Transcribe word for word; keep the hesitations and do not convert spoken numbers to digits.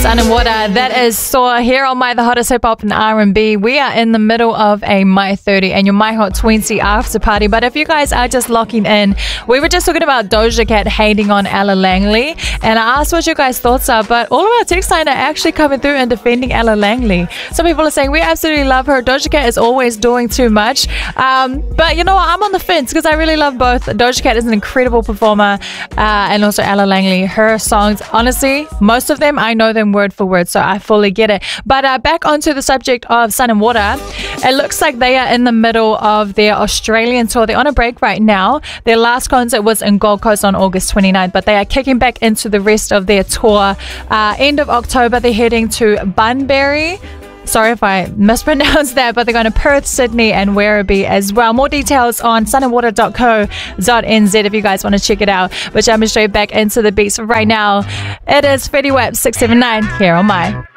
Sun and Water. That is Soar here on My The Hottest Hip Hop and R and B. We are in the middle of a My thirty and your My Hot twenty after party. But if you guys are just locking in, we were just talking about Doja Cat hating on Ella Langley, and I asked what you guys' thoughts are. But all of our text line are actually coming through and defending Ella Langley. Some people are saying we absolutely love her. Doja Cat is always doing too much. Um, but you know what? I'm on the fence because I really love both. Doja Cat is an incredible performer, uh, and also Ella Langley. Her songs, honestly, most of them I know them word for word, so I fully get it. But uh, back onto the subject of Sun and Water, it looks like they are in the middle of their Australian tour. They're on a break right now. Their last concert was in Gold Coast on August twenty-ninth, but they are kicking back into the rest of their tour. Uh, end of October, they're heading to Bunbury. Sorry if I mispronounced that, but they're going to Perth, Sydney and Werribee as well. More details on sun and water dot co dot n z if you guys want to check it out. But jumping straight back into the beats right now, it is Fetty Wap six seven nine here on My.